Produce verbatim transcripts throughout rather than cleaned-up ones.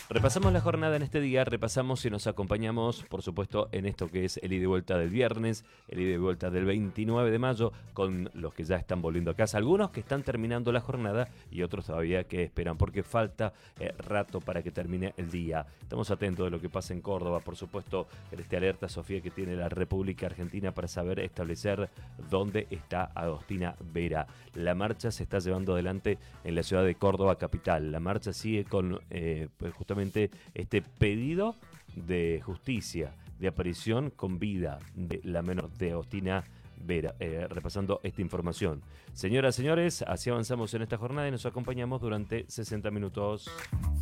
Repasamos la jornada en este día, repasamos y nos acompañamos, por supuesto, en esto que es el ida y vuelta del viernes, el ida y vuelta del veintinueve de mayo, con los que ya están volviendo a casa, algunos que están terminando la jornada y otros todavía que esperan, porque falta eh, rato para que termine el día. Estamos atentos de lo que pasa en Córdoba, por supuesto, en este alerta, Sofía, que tiene la República Argentina para saber establecer dónde está Agostina Vera. La marcha se está llevando adelante en la ciudad de Córdoba capital. La marcha sigue con eh, pues justamente este pedido de justicia, de aparición con vida de la menor de Agostina Vera, eh, repasando esta información. Señoras, señores, así avanzamos en esta jornada y nos acompañamos durante sesenta minutos.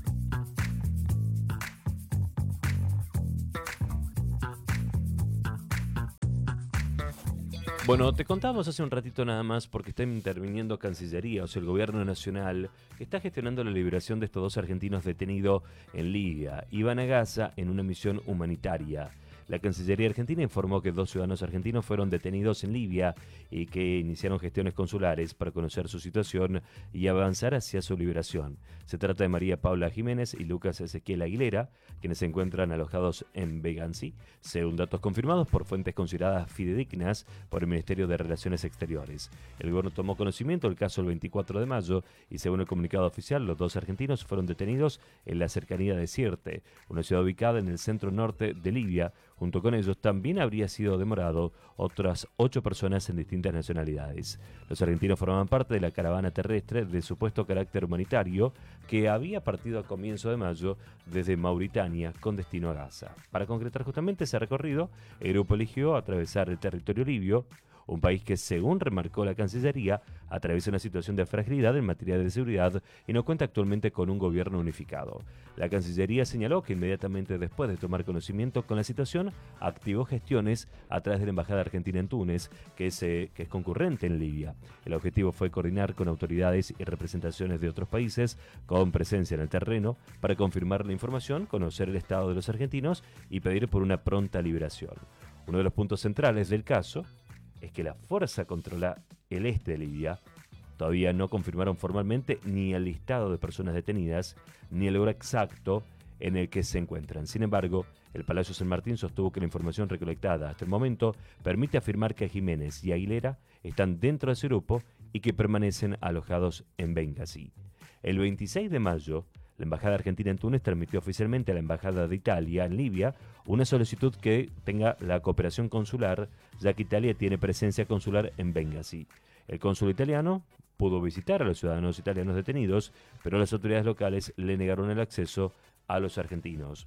Bueno, te contábamos hace un ratito nada más porque está interviniendo Cancillería, o sea, el gobierno nacional, que está gestionando la liberación de estos dos argentinos detenidos en Libia. Iban a Gaza en una misión humanitaria. La Cancillería Argentina informó que dos ciudadanos argentinos fueron detenidos en Libia y que iniciaron gestiones consulares para conocer su situación y avanzar hacia su liberación. Se trata de María Paula Jiménez y Lucas Ezequiel Aguilera, quienes se encuentran alojados en Vegancy, según datos confirmados por fuentes consideradas fidedignas por el Ministerio de Relaciones Exteriores. El gobierno tomó conocimiento del caso el veinticuatro de mayo y, según el comunicado oficial, los dos argentinos fueron detenidos en la cercanía de Sirte, una ciudad ubicada en el centro norte de Libia. Junto con ellos también habría sido demorado otras ocho personas en distintas nacionalidades. Los argentinos formaban parte de la caravana terrestre de supuesto carácter humanitario que había partido a comienzo de mayo desde Mauritania con destino a Gaza. Para concretar justamente ese recorrido, el grupo eligió atravesar el territorio libio, un país que, según remarcó la Cancillería, atraviesa una situación de fragilidad en materia de seguridad y no cuenta actualmente con un gobierno unificado. La Cancillería señaló que inmediatamente después de tomar conocimiento con la situación, activó gestiones a través de la Embajada Argentina en Túnez, que es, eh, que es concurrente en Libia. El objetivo fue coordinar con autoridades y representaciones de otros países con presencia en el terreno para confirmar la información, conocer el estado de los argentinos y pedir por una pronta liberación. Uno de los puntos centrales del caso es que la fuerza controla el este de Libia. Todavía no confirmaron formalmente ni el listado de personas detenidas, ni el lugar exacto en el que se encuentran. Sin embargo, el Palacio San Martín sostuvo que la información recolectada hasta el momento permite afirmar que Jiménez y Aguilera están dentro de ese grupo y que permanecen alojados en Benghazi. El veintiséis de mayo, la Embajada Argentina en Túnez transmitió oficialmente a la Embajada de Italia en Libia una solicitud que tenga la cooperación consular, ya que Italia tiene presencia consular en Benghazi. El cónsul italiano pudo visitar a los ciudadanos italianos detenidos, pero las autoridades locales le negaron el acceso a los argentinos.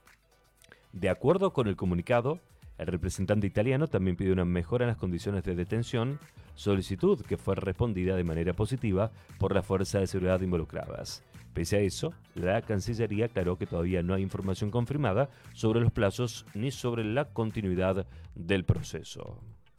De acuerdo con el comunicado, el representante italiano también pidió una mejora en las condiciones de detención, solicitud que fue respondida de manera positiva por las fuerzas de seguridad involucradas. Pese a eso, la Cancillería aclaró que todavía no hay información confirmada sobre los plazos ni sobre la continuidad del proceso.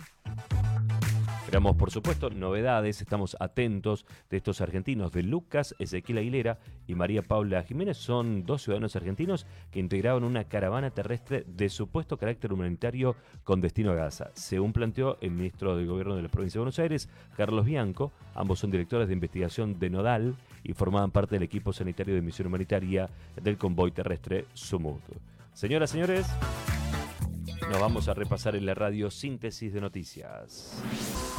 Esperamos, por supuesto, novedades, estamos atentos de estos argentinos, de Lucas Ezequiel Aguilera y María Paula Jiménez. Son dos ciudadanos argentinos que integraban una caravana terrestre de supuesto carácter humanitario con destino a Gaza. Según planteó el ministro del Gobierno de la Provincia de Buenos Aires, Carlos Bianco, ambos son directores de investigación de Nodal y formaban parte del equipo sanitario de misión humanitaria del convoy terrestre Sumud. Señoras, señores, nos vamos a repasar en la radio Síntesis de Noticias.